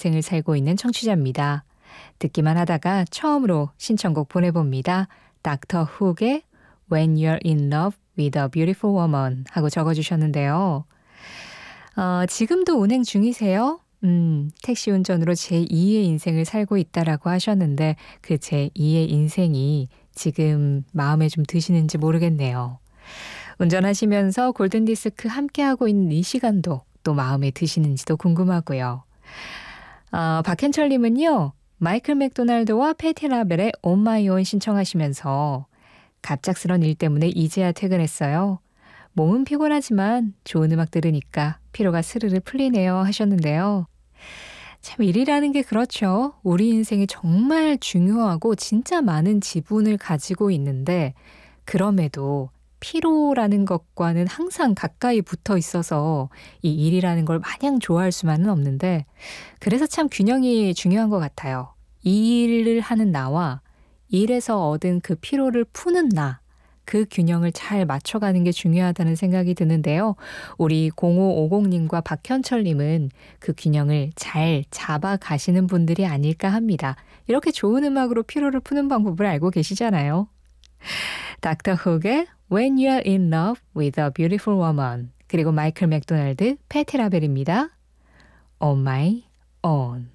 인생을 살고 있는 청취자입니다. 듣기만 하다가 처음으로 신청곡 보내봅니다. 닥터 훅의 When You're in Love with a Beautiful Woman 하고 적어주셨는데요. 지금도 운행 중이세요? 택시 운전으로 제2의 인생을 살고 있다라고 하셨는데 그 제2의 인생이 지금 마음에 좀 드시는지 모르겠네요. 운전하시면서 골든디스크 함께하고 있는 이 시간도 또 마음에 드시는지도 궁금하고요. 박현철님은요. 마이클 맥도날드와 패티 라벨의 On My Own 신청하시면서 갑작스런 일 때문에 이제야 퇴근했어요. 몸은 피곤하지만 좋은 음악 들으니까 피로가 스르르 풀리네요 하셨는데요. 참 일이라는 게 그렇죠. 우리 인생이 정말 중요하고 진짜 많은 지분을 가지고 있는데 그럼에도 피로라는 것과는 항상 가까이 붙어 있어서 이 일이라는 걸 마냥 좋아할 수만은 없는데 그래서 참 균형이 중요한 것 같아요. 이 일을 하는 나와 일에서 얻은 그 피로를 푸는 나, 그 균형을 잘 맞춰가는 게 중요하다는 생각이 드는데요. 우리 0550님과 박현철님은 그 균형을 잘 잡아가시는 분들이 아닐까 합니다. 이렇게 좋은 음악으로 피로를 푸는 방법을 알고 계시잖아요. 닥터 훅의 When You're in Love with a Beautiful Woman 그리고 마이클 맥도날드, 패티 라벨입니다. On My Own.